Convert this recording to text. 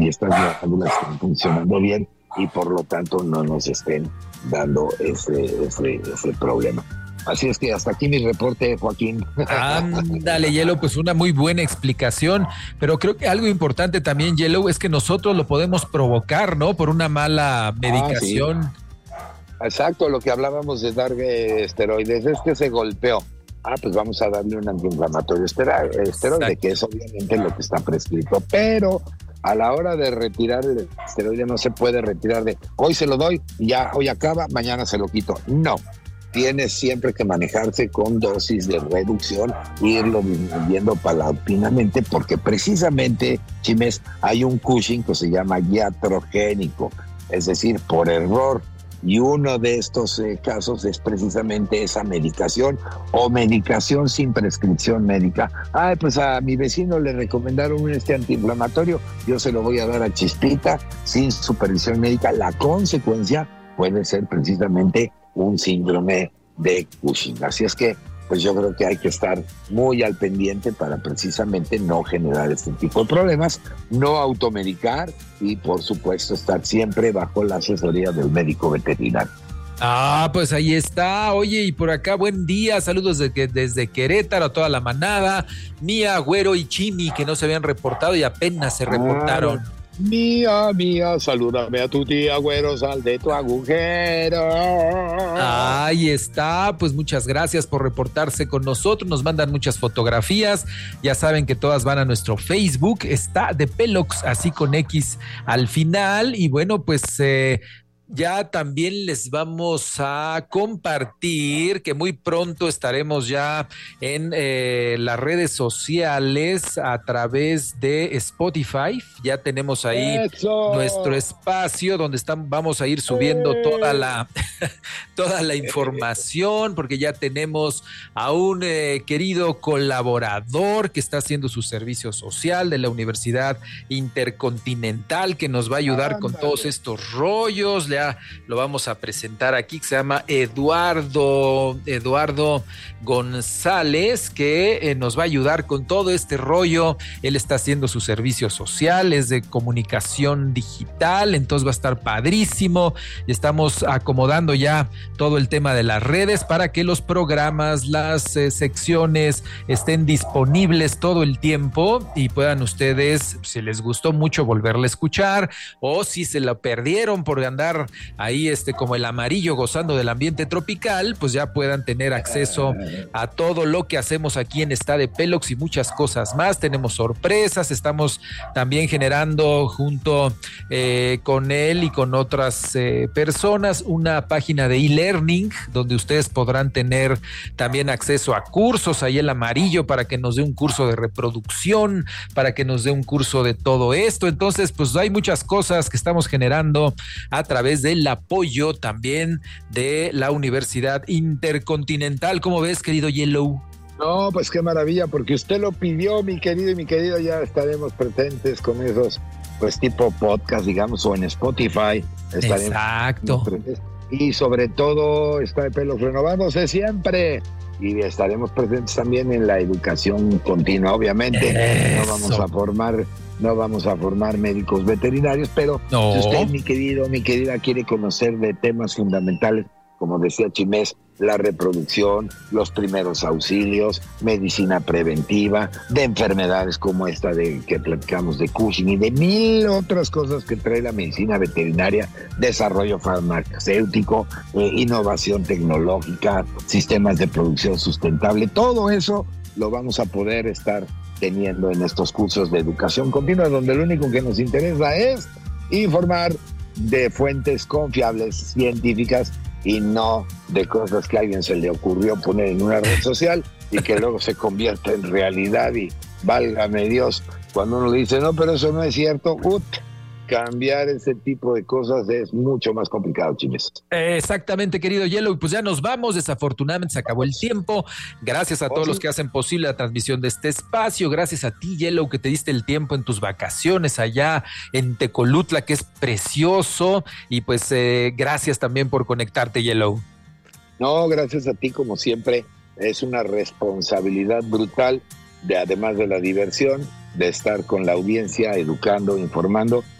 estas glándulas estén funcionando bien y por lo tanto no nos estén dando ese problema. Así es que hasta aquí mi reporte, Joaquín. Ándale, Yellow, pues una muy buena explicación, pero creo que algo importante también, Yellow, es que nosotros lo podemos provocar, ¿no? Por una mala medicación. Sí. Exacto, lo que hablábamos de dar esteroides es que se golpeó. Pues vamos a darle un antiinflamatorio esteroide, que es obviamente lo que está prescrito, pero a la hora de retirar el esteroide no se puede retirar de hoy se lo doy, ya hoy acaba, mañana se lo quito. No, tiene siempre que manejarse con dosis de reducción, irlo disminuyendo paulatinamente, porque precisamente, Chimes, hay un Cushing que se llama iatrogénico, es decir, por error. Y uno de estos casos es precisamente esa medicación o medicación sin prescripción médica. Pues a mi vecino le recomendaron este antiinflamatorio, yo se lo voy a dar a Chispita sin supervisión médica. La consecuencia puede ser precisamente un síndrome de Cushing. Así es que pues yo creo que hay que estar muy al pendiente para precisamente no generar este tipo de problemas, no automedicar y por supuesto estar siempre bajo la asesoría del médico veterinario. Pues ahí está. Oye, y por acá, buen día, saludos desde Querétaro a toda la manada, Mía, Güero y Chimi, que no se habían reportado y apenas se reportaron. Mía, salúdame a tu tía, Güero, sal de tu agujero. Ahí está, pues muchas gracias por reportarse con nosotros, nos mandan muchas fotografías, ya saben que todas van a nuestro Facebook, está de Pelox, así con X al final, y bueno, pues ya también les vamos a compartir que muy pronto estaremos ya en las redes sociales a través de Spotify. Ya tenemos ahí nuestro espacio donde vamos a ir subiendo toda la información, porque ya tenemos a un querido colaborador que está haciendo su servicio social de la Universidad Intercontinental, que nos va a ayudar con todos estos rollos. Lo vamos a presentar aquí, que se llama Eduardo González, que nos va a ayudar con todo este rollo. Él está haciendo su servicio social, es de comunicación digital, entonces va a estar padrísimo. Estamos acomodando ya todo el tema de las redes para que los programas, las secciones estén disponibles todo el tiempo y puedan ustedes, si les gustó mucho, volverla a escuchar, o si se la perdieron por andar ahí como el amarillo gozando del ambiente tropical, pues ya puedan tener acceso a todo lo que hacemos aquí en Está de Pelox y muchas cosas más. Tenemos sorpresas, estamos también generando junto con él y con otras personas una página de e-learning donde ustedes podrán tener también acceso a cursos, ahí el amarillo, para que nos dé un curso de reproducción, para que nos dé un curso de todo esto. Entonces pues hay muchas cosas que estamos generando a través del apoyo también de la Universidad Intercontinental. ¿Cómo ves, querido Yellow? No, pues qué maravilla, porque usted lo pidió, mi querido y mi querido. Ya estaremos presentes con esos, pues tipo podcast, digamos, o en Spotify. Exacto. Y sobre todo Está de Pelos renovándose siempre. Y estaremos presentes también en la educación continua, obviamente. Eso. No vamos a formar médicos veterinarios, pero no. Si usted, mi querido, mi querida, quiere conocer de temas fundamentales, como decía Chimés, la reproducción, los primeros auxilios, medicina preventiva, de enfermedades como esta de que platicamos de Cushing y de mil otras cosas que trae la medicina veterinaria, desarrollo farmacéutico, innovación tecnológica, sistemas de producción sustentable, todo eso lo vamos a poder estar teniendo en estos cursos de educación continua, donde lo único que nos interesa es informar de fuentes confiables, científicas, y no de cosas que a alguien se le ocurrió poner en una red social y que luego se convierte en realidad. Y válgame Dios, cuando uno dice, no, pero eso no es cierto, cambiar ese tipo de cosas es mucho más complicado, Chimes. Exactamente, querido Yellow, y pues ya nos vamos, desafortunadamente se acabó el tiempo. Gracias a todos los que hacen posible la transmisión de este espacio, gracias a ti, Yellow, que te diste el tiempo en tus vacaciones allá en Tecolutla, que es precioso, y pues gracias también por conectarte, Yellow. No, gracias a ti, como siempre, es una responsabilidad brutal, además de la diversión, de estar con la audiencia, educando, informando,